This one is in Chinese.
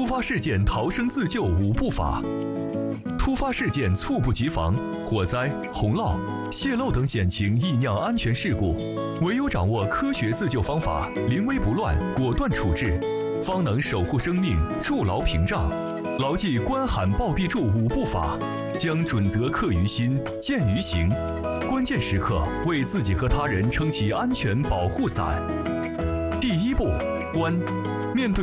突发事件逃生自救5步法。突发事件猝不及防，火灾、洪涝、泄漏等险情易酿安全事故，唯有掌握科学自救方法，临危不乱，果断处置，方能守护生命，筑牢屏障。牢记观喊报必助5步法，将准则刻于心，见于行。关键时刻为自己和他人撑起安全保护伞。第1步，观。面对